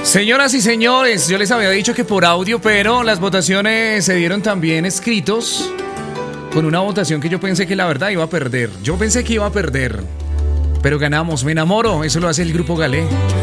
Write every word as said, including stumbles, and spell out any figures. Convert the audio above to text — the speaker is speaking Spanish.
Señoras y señores, yo les había dicho que por audio, pero las votaciones se dieron también escritos con una votación que yo pensé que la verdad iba a perder. Yo pensé que iba a perder, pero ganamos. Me enamoro, eso lo hace el Grupo Galé.